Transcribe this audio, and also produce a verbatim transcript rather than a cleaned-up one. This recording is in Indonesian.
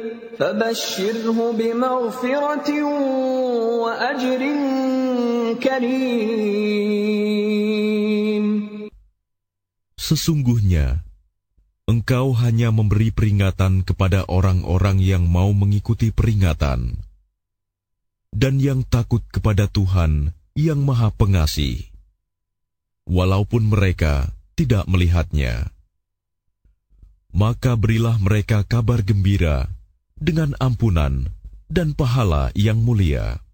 فبشره بمغفرة وأجر كريم. Sesungguhnya, engkau hanya memberi peringatan kepada orang-orang yang mau mengikuti peringatan dan yang takut kepada Tuhan yang Maha Pengasih, walaupun mereka tidak melihatnya. Maka berilah mereka kabar gembira dengan ampunan dan pahala yang mulia.